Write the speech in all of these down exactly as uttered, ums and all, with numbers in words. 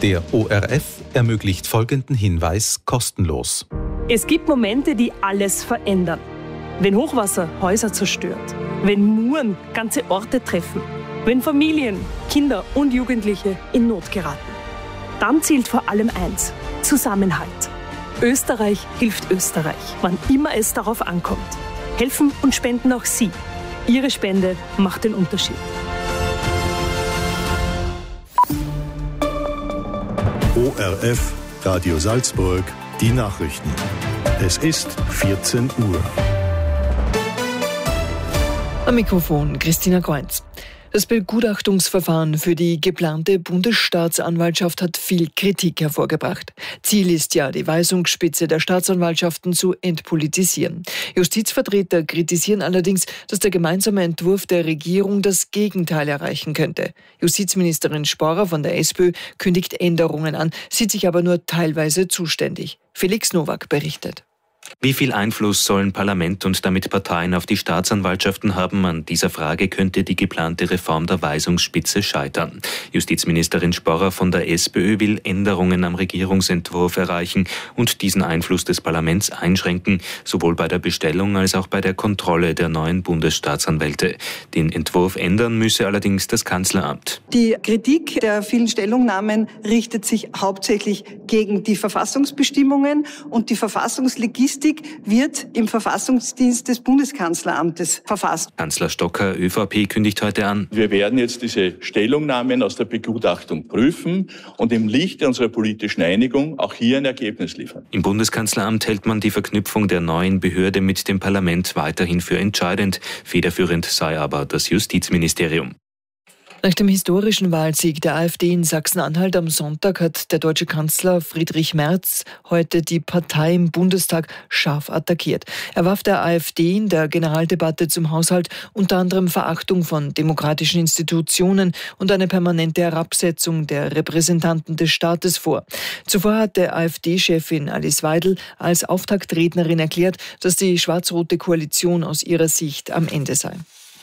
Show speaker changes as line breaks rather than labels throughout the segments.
Der O R F ermöglicht folgenden Hinweis kostenlos.
Es gibt Momente, die alles verändern. Wenn Hochwasser Häuser zerstört, wenn Muren ganze Orte treffen, wenn Familien, Kinder und Jugendliche in Not geraten. Dann zählt vor allem eins: Zusammenhalt. Österreich hilft Österreich, wann immer es darauf ankommt. Helfen und spenden auch Sie. Ihre Spende macht den Unterschied.
O R F, Radio Salzburg, die Nachrichten. Es ist vierzehn Uhr.
Am Mikrofon Christina Kreuz. Das Begutachtungsverfahren für die geplante Bundesstaatsanwaltschaft hat viel Kritik hervorgebracht. Ziel ist ja, die Weisungsspitze der Staatsanwaltschaften zu entpolitisieren. Justizvertreter kritisieren allerdings, dass der gemeinsame Entwurf der Regierung das Gegenteil erreichen könnte. Justizministerin Sporrer von der SPÖ kündigt Änderungen an, sieht sich aber nur teilweise zuständig. Felix Nowak berichtet.
Wie viel Einfluss sollen Parlament und damit Parteien auf die Staatsanwaltschaften haben? An dieser Frage könnte die geplante Reform der Weisungsspitze scheitern. Justizministerin Sporrer von der SPÖ will Änderungen am Regierungsentwurf erreichen und diesen Einfluss des Parlaments einschränken, sowohl bei der Bestellung als auch bei der Kontrolle der neuen Bundesstaatsanwälte. Den Entwurf ändern müsse allerdings das Kanzleramt.
Die Kritik der vielen Stellungnahmen richtet sich hauptsächlich gegen die Verfassungsbestimmungen und die Verfassungslegistik wird im Verfassungsdienst des Bundeskanzleramtes verfasst.
Kanzler Stocker, ÖVP, kündigt heute an:
Wir werden jetzt diese Stellungnahmen aus der Begutachtung prüfen und im Lichte unserer politischen Einigung auch hier ein Ergebnis liefern.
Im Bundeskanzleramt hält man die Verknüpfung der neuen Behörde mit dem Parlament weiterhin für entscheidend. Federführend sei aber das Justizministerium.
Nach dem historischen Wahlsieg der AfD in Sachsen-Anhalt am Sonntag hat der deutsche Kanzler Friedrich Merz heute die Partei im Bundestag scharf attackiert. Er warf der AfD in der Generaldebatte zum Haushalt unter anderem Verachtung von demokratischen Institutionen und eine permanente Herabsetzung der Repräsentanten des Staates vor. Zuvor hatte AfD-Chefin Alice Weidel als Auftaktrednerin erklärt, dass die schwarz-rote Koalition aus ihrer Sicht am Ende sei.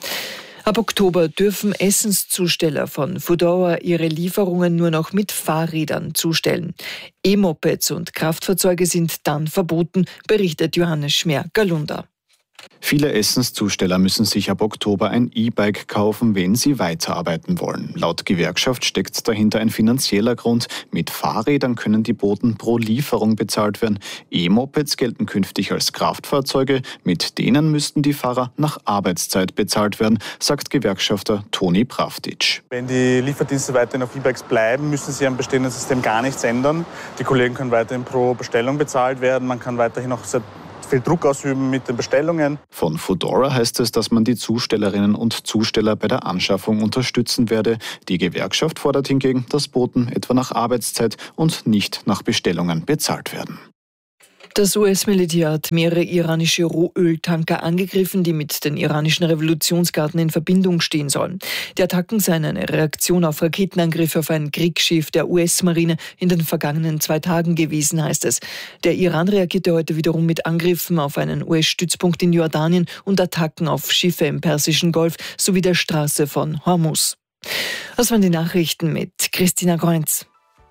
Ab Oktober dürfen Essenszusteller von Foodora ihre Lieferungen nur noch mit Fahrrädern zustellen. E-Mopeds und Kraftfahrzeuge sind dann verboten, berichtet Johannes Schmer-Galunda.
Viele Essenszusteller müssen sich ab Oktober ein E-Bike kaufen, wenn sie weiterarbeiten wollen. Laut Gewerkschaft steckt dahinter ein finanzieller Grund. Mit Fahrrädern können die Boten pro Lieferung bezahlt werden. E-Mopeds gelten künftig als Kraftfahrzeuge. Mit denen müssten die Fahrer nach Arbeitszeit bezahlt werden, sagt Gewerkschafter Toni Pravdic.
Wenn die Lieferdienste weiterhin auf E-Bikes bleiben, müssen sie am bestehenden System gar nichts ändern. Die Kollegen können weiterhin pro Bestellung bezahlt werden. Man kann weiterhin auch sehr viel Druck ausüben mit den Bestellungen.
Von Foodora heißt es, dass man die Zustellerinnen und Zusteller bei der Anschaffung unterstützen werde. Die Gewerkschaft fordert hingegen, dass Boten etwa nach Arbeitszeit und nicht nach Bestellungen bezahlt werden.
Das U S-Militär hat mehrere iranische Rohöltanker angegriffen, die mit den iranischen Revolutionsgarden in Verbindung stehen sollen. Die Attacken seien eine Reaktion auf Raketenangriffe auf ein Kriegsschiff der U S-Marine in den vergangenen zwei Tagen gewesen, heißt es. Der Iran reagierte heute wiederum mit Angriffen auf einen U S-Stützpunkt in Jordanien und Attacken auf Schiffe im Persischen Golf sowie der Straße von Hormuz. Das waren die Nachrichten mit Christina Kreuz.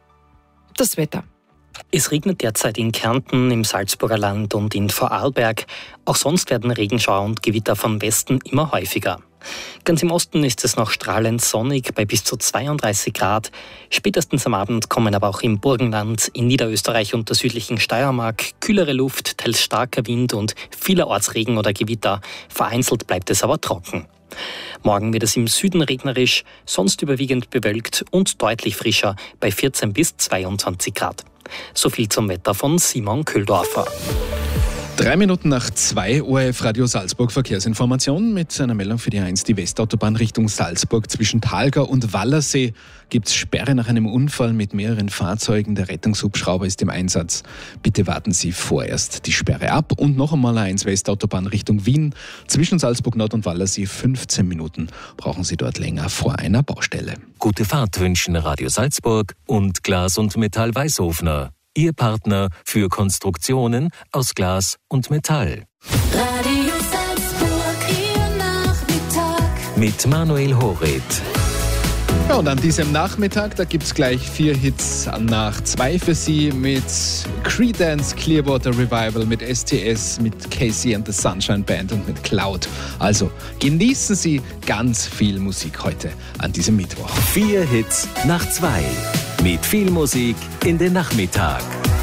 Das Wetter.
Es regnet derzeit in Kärnten, im Salzburger Land und in Vorarlberg. Auch sonst werden Regenschauer und Gewitter vom Westen immer häufiger. Ganz im Osten ist es noch strahlend sonnig bei bis zu zweiunddreißig Grad. Spätestens am Abend kommen aber auch im Burgenland, in Niederösterreich und der südlichen Steiermark kühlere Luft, teils starker Wind und vielerorts Regen oder Gewitter. Vereinzelt bleibt es aber trocken. Morgen wird es im Süden regnerisch, sonst überwiegend bewölkt und deutlich frischer bei vierzehn bis zweiundzwanzig Grad. So viel zum Wetter von Simon Köhldorfer.
Drei Minuten nach zwei, O R F Radio Salzburg Verkehrsinformation mit einer Meldung für die A eins, die Westautobahn Richtung Salzburg. Zwischen Thalgau und Wallersee gibt es Sperre nach einem Unfall mit mehreren Fahrzeugen. Der Rettungshubschrauber ist im Einsatz. Bitte warten Sie vorerst die Sperre ab. Und noch einmal A eins Westautobahn Richtung Wien. Zwischen Salzburg Nord und Wallersee fünfzehn Minuten brauchen Sie dort länger vor einer Baustelle.
Gute Fahrt wünschen Radio Salzburg und Glas und Metall Weißhofner. Ihr Partner für Konstruktionen aus Glas und Metall.
Radio Salzburg, Ihr Nachmittag.
Mit Manuel Horet.
Ja, und an diesem Nachmittag, da gibt es gleich vier Hits nach zwei für Sie mit Creedence Clearwater Revival, mit S T S, mit Casey and the Sunshine Band und mit Cloud. Also genießen Sie ganz viel Musik heute an diesem Mittwoch.
Vier Hits nach zwei. Mit viel Musik in den Nachmittag.